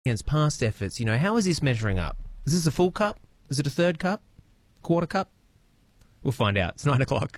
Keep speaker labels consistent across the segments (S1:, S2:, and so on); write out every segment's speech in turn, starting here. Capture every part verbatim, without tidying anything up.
S1: against past efforts. You know, how is this measuring up? Is this a full cup? Is it a third cup? Quarter cup? We'll find out. It's nine o'clock.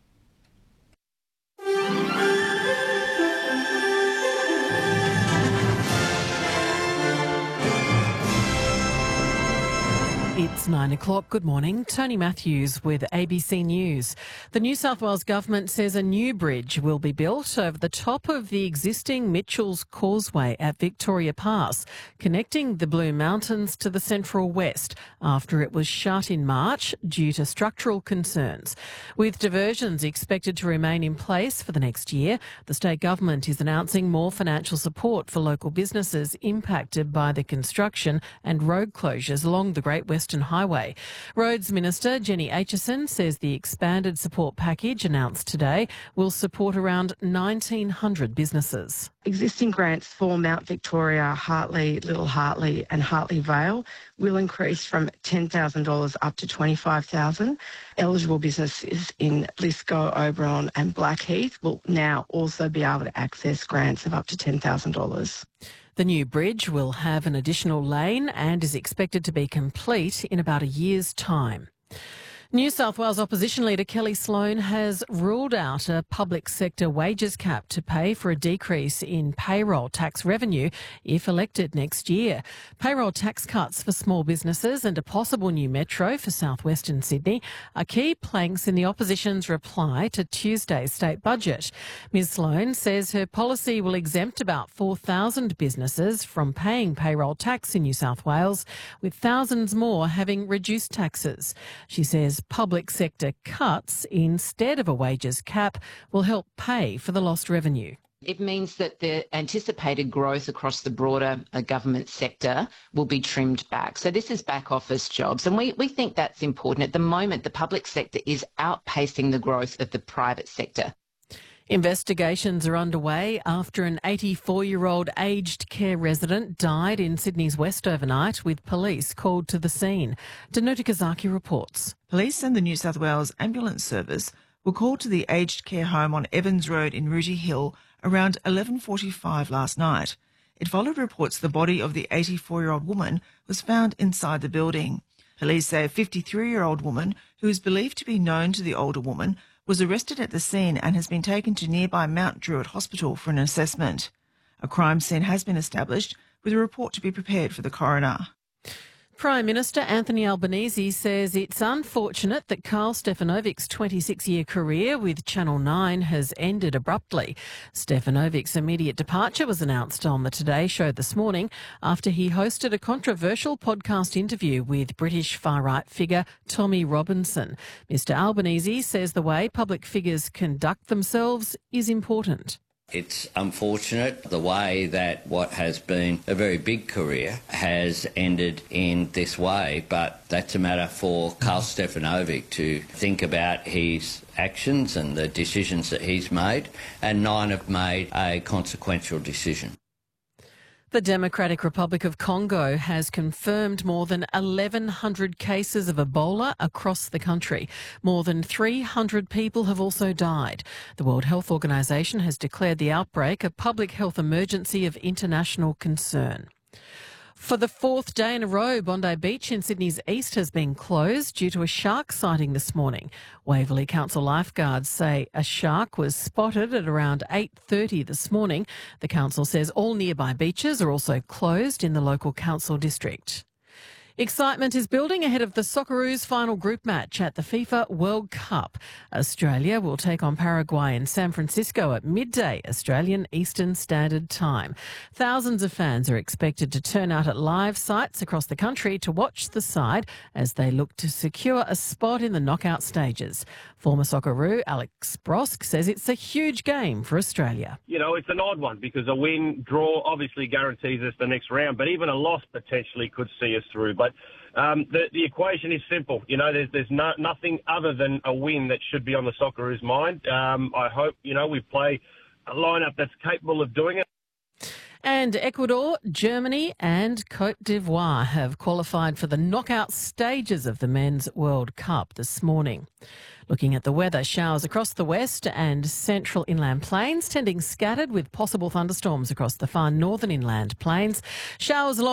S2: It's nine o'clock. Good morning. Tony Matthews with A B C News. The New South Wales Government says a new bridge will be built over the top of the existing Mitchell's Causeway at Victoria Pass, connecting the Blue Mountains to the Central West after it was shut in March due to structural concerns. With diversions expected to remain in place for the next year, the state government is announcing more financial support for local businesses impacted by the construction and road closures along the Great Western Highway. Roads Minister Jenny Aitchison says the expanded support package announced today will support around nineteen hundred businesses.
S3: Existing grants for Mount Victoria, Hartley, Little Hartley and Hartley Vale will increase from ten thousand dollars up to twenty-five thousand dollars. Eligible businesses in Lithgow, Oberon and Blackheath will now also be able to access grants of up to ten thousand dollars.
S2: The new bridge will have an additional lane and is expected to be complete in about a year's time. New South Wales opposition leader Kelly Sloan has ruled out a public sector wages cap to pay for a decrease in payroll tax revenue if elected next year. Payroll tax cuts for small businesses and a possible new metro for southwestern Sydney are key planks in the opposition's reply to Tuesday's state budget. Ms Sloan says her policy will exempt about four thousand businesses from paying payroll tax in New South Wales, with thousands more having reduced taxes. She says public sector cuts instead of a wages cap will help pay for the lost revenue.
S4: It means that the anticipated growth across the broader uh, government sector will be trimmed back. So this is back office jobs, and we, we think that's important. At the moment, the public sector is outpacing the growth of the private sector.
S2: Investigations are underway after an eighty-four-year-old aged care resident died in Sydney's West overnight, with police called to the scene. Danuta Kazaki reports.
S5: Police and the New South Wales Ambulance Service were called to the aged care home on Evans Road in Rooty Hill around eleven forty-five last night. It followed reports the body of the eighty-four-year-old woman was found inside the building. Police say a fifty-three-year-old woman, who is believed to be known to the older woman, was arrested at the scene and has been taken to nearby Mount Druitt Hospital for an assessment. A crime scene has been established, with a report to be prepared for the coroner.
S2: Prime Minister Anthony Albanese says it's unfortunate that Karl Stefanovic's twenty-six-year career with Channel nine has ended abruptly. Stefanovic's immediate departure was announced on the Today Show this morning after he hosted a controversial podcast interview with British far-right figure Tommy Robinson. Mr Albanese says the way public figures conduct themselves is important.
S6: It's unfortunate the way that what has been a very big career has ended in this way, but that's a matter for Karl Stefanovic to think about his actions and the decisions that he's made, and Nine have made a consequential decision.
S2: The Democratic Republic of Congo has confirmed more than eleven hundred cases of Ebola across the country. More than three hundred people have also died. The World Health Organization has declared the outbreak a public health emergency of international concern. For the fourth day in a row, Bondi Beach in Sydney's east has been closed due to a shark sighting this morning. Waverley Council lifeguards say a shark was spotted at around eight thirty this morning. The council says all nearby beaches are also closed in the local council district. Excitement is building ahead of the Socceroos' final group match at the FIFA World Cup. Australia will take on Paraguay in San Francisco at midday Australian Eastern Standard Time. Thousands of fans are expected to turn out at live sites across the country to watch the side as they look to secure a spot in the knockout stages. Former Socceroo Alex Brosk says it's a huge game for Australia.
S7: You know, it's an odd one because a win, draw obviously guarantees us the next round, but even a loss potentially could see us through. But um, the, the equation is simple. You know, there's, there's no, nothing other than a win that should be on the Socceroos' mind. Um, I hope, you know, we play a lineup that's capable of doing it.
S2: And Ecuador, Germany and Cote d'Ivoire have qualified for the knockout stages of the Men's World Cup this morning. Looking at the weather, showers across the west and central inland plains, tending scattered with possible thunderstorms across the far northern inland plains. Showers along